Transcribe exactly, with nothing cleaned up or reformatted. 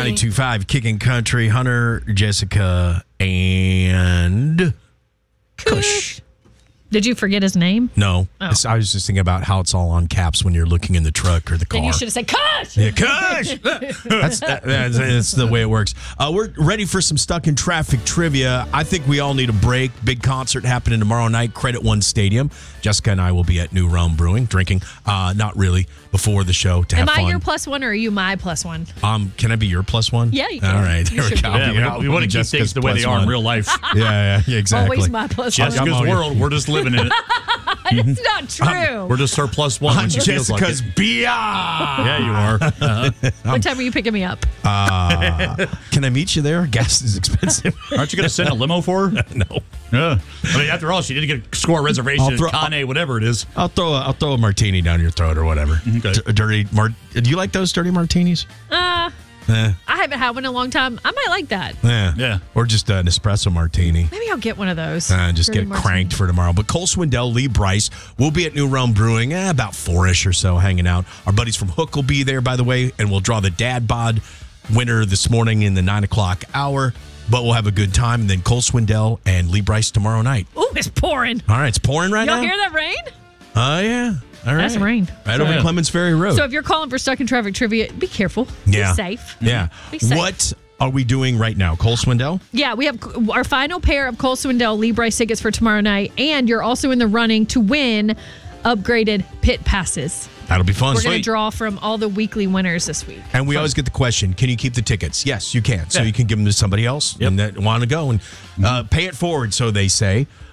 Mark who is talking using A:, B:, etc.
A: ninety-two point five Kicking Country. Hunter, Jessica, and Kush.
B: Did you forget his name?
A: No.
B: Oh.
A: I was just thinking about how it's all on caps when you're looking in the truck or the car.
B: Then you should have said, Kush!
A: Yeah, Kush! that's, that, that's, that's the way it works. Uh, we're ready for some Stuck in Traffic trivia. I think we all need a break. Big concert happening tomorrow night, Credit One Stadium. Jessica and I will be at New Rome Brewing, drinking. Uh, not really, before the show to
B: Am
A: have
B: I
A: fun.
B: your plus one or are you my plus one?
A: Um, can I be your plus one?
B: Yeah, you can.
A: All right,
B: You
A: there we
B: should
A: go.
B: be.
C: Yeah,
A: Yeah,
C: we, we want to keep
A: Jessica's
C: things the way
A: plus
C: they are in
A: one.
C: real life.
A: Yeah, yeah, exactly.
B: Always my plus
C: Jessica's
A: I'm on you.
C: world, we're just living in it.
B: one. It's not true.
C: We're just her plus one.
A: I'm
C: when she feels like
A: Jessica's
C: it.
A: beer.
C: Yeah, you are. Uh-huh.
B: What time are you picking me up?
A: Uh, can I meet you there? Gas is expensive.
C: Aren't you going to send a limo for her?
A: No.
C: Yeah. I mean, after all, she did get a score reservation
A: I'll throw-
C: at Kane, whatever it is.
A: I'll throw a, I'll throw a martini down your throat or whatever.
C: Okay.
A: D- dirty mar- Do you like those dirty martinis?
B: Uh,
A: Eh,
B: I haven't had one in a long time. I might like that.
A: eh.
C: Yeah.
A: Or just an espresso martini.
B: Maybe I'll get one of those.
A: Uh, just
B: Dirty
A: get
B: martini.
A: cranked for tomorrow. But Cole Swindell, Lee Bryce will be at New Rome Brewing eh, about four-ish or so hanging out. Our buddies from Hook will be there, by the way, and we'll draw the Dad Bod winner this morning in the nine o'clock hour. But we'll have a good time. And then Cole Swindell and Lee Bryce tomorrow night.
B: Ooh, it's pouring.
A: All right, it's pouring right
B: Y'all
A: now?
B: hear that rain?
A: Oh, yeah. All right.
B: That's rain.
A: Right over
C: Yeah.
A: Clements Ferry Road.
B: So if you're calling for Stuck in Traffic trivia, be careful.
A: Yeah.
B: Be safe.
A: Yeah.
B: Be safe.
A: What are we doing right now? Cole Swindell?
B: Yeah, we have our final pair of Cole Swindell Lee Bryce tickets for tomorrow night, and you're also in the running to win upgraded pit passes.
A: That'll be fun.
B: We're going to
A: Sweet.
B: draw from all the weekly winners this week.
A: And we always get the question, can you keep the tickets? Yes, you can. So
C: Yeah.
A: you can give them to somebody else
C: Yep.
A: and that want to go and uh, pay it forward, so they say.